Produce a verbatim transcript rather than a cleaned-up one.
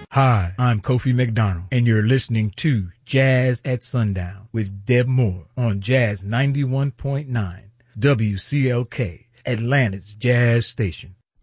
Hi, I'm Kofi McDonald, and you're listening to Jazz at Sundown with Deb Moore on Jazz ninety-one point nine W C L K, Atlanta's Jazz Station.